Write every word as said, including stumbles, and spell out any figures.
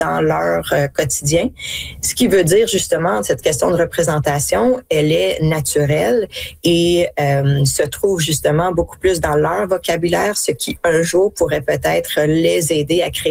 dans leur euh, quotidien. Ce qui veut dire justement, cette question de représentation, elle est naturelle et euh, se trouve justement beaucoup plus dans leur vocabulaire, ce qui un jour pourrait peut-être les aider à créer